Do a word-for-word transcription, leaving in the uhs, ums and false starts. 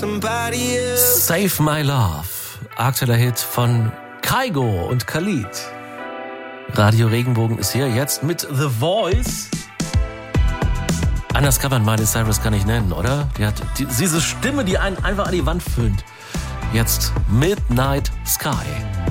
somebody else. Save My Love, aktueller Hit von Kygo und Khalid. Radio Regenbogen ist hier jetzt mit The Voice. Anders kann man Miley Cyrus gar nicht nennen, oder? Die hat die, diese Stimme, die einen einfach an die Wand föhnt. Jetzt Midnight Sky.